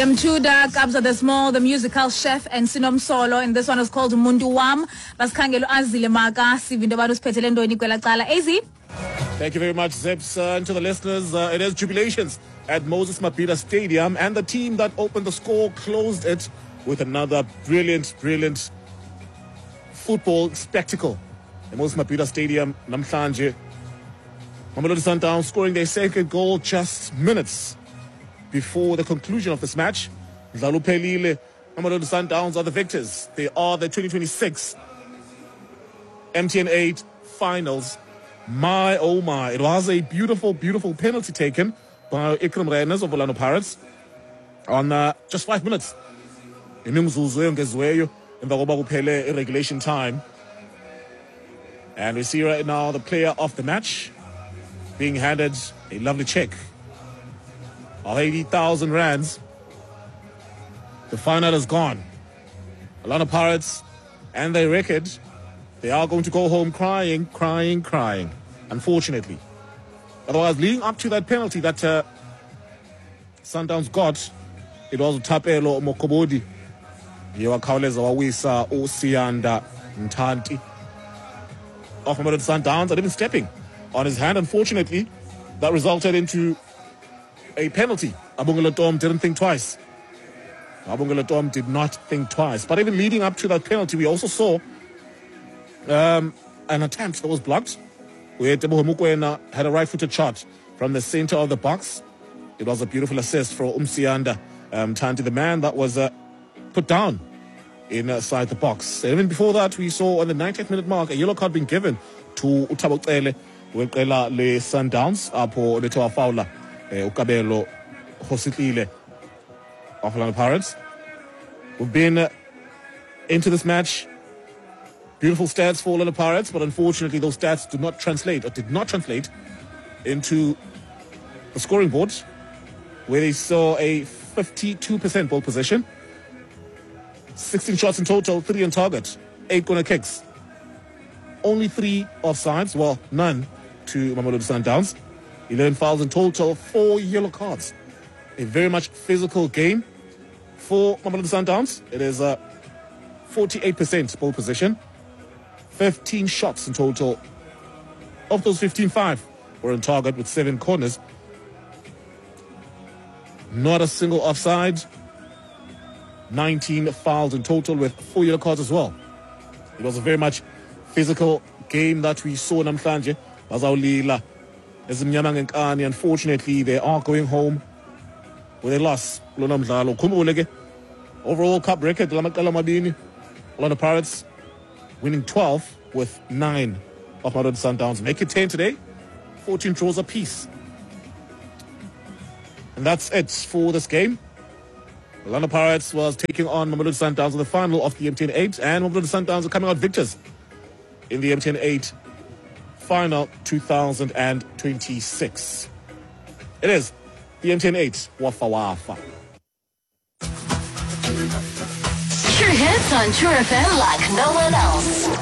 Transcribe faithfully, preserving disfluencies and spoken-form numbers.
Mtuda, Kabza the Small, the musical chef, and Sinom Solo, and this one is called Mundu Wam. Baskangelo Azile Maga, Sivindabaru Spetelendo Nicola Tala. Easy. Thank you very much, Zips. Uh, and to the listeners, uh, it is jubilations at Moses Mabhida Stadium, and the team that opened the score closed it with another brilliant, brilliant football spectacle. At Moses Mabhida Stadium, Namhlanje, Mamelodi Sundowns scoring their second goal just minutes before the conclusion of this match. Dlalo Pelile, Mamelodi Sundowns are the victors. They are the twenty twenty-six M T N eight finals. My, oh my, it was a beautiful, beautiful penalty taken by Ikram Reyners of Orlando Pirates on uh, just five minutes. In the regulation time. And we see right now the player of the match being handed a lovely check of eighty thousand rands. The final is gone. Orlando Pirates and their record, they are going to go home crying, crying, crying, unfortunately. Otherwise, leading up to that penalty that uh, Sundowns got, it was Tapelo Mokobodi. Yewakawuleza wawisa uSiyanda Mthanti of Mamelodi Sundowns, and even stepping on his hand. Unfortunately, that resulted into a penalty. Abungelo Tom didn't think twice. Abungelo Tom did not think twice. But even leading up to that penalty, we also saw um, an attempt that was blocked, where Teboho Mokoena had a right-footed shot from the center of the box. It was a beautiful assist for uSiyanda um, Mthanti, the man that was uh, put down inside the box. And even before that, we saw on the ninetieth minute mark a yellow card being given to Uthabo Cele weqela le Sundowns apho lethe wafawula uKabelo Hositlile of Orlando Pirates. We've been uh, into this match. Beautiful stats for Orlando Pirates, but unfortunately those stats do not translate or did not translate into the scoring board, where they saw a fifty-two percent ball possession, sixteen shots in total, three on target, eight corner kicks, only three offsides, well, none to Mamelodi Sundowns, eleven fouls in total, four yellow cards. A very much physical game for Mamelodi Sundowns. It is a forty-eight percent ball possession, fifteen shots in total. Of those fifteen, five were on target with seven corners. Not a single offside. nineteen fouls in total with four yellow cards as well. It was a very much physical game that we saw namhlanje. Bazawulila ezimnyama ngenkani. Unfortunately, they are going home with a loss. Lona mdlalo khumbule ke overall cup record lamaqela amabini, Orlando Pirates winning twelve with nine of Mamelodi Sundowns. Make it ten today, fourteen draws apiece. And that's it for this game. Orlando Pirates was taking on Mamelodi Sundowns in the final of the M T N eight, and Mamelodi Sundowns are coming out victors in the M T N eight final two thousand twenty-six. It is the M T N eight Wafa Wafa. True hits on True F M like no one else.